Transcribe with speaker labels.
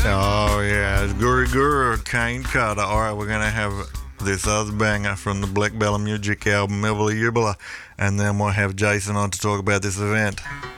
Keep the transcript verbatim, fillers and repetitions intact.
Speaker 1: Oh yeah, it's Guru Guru, Kane Carter. Alright, we're gonna have this other banger from the Black Bella Music album, Mibble Yibble, and then we'll have Jason on to talk about this event.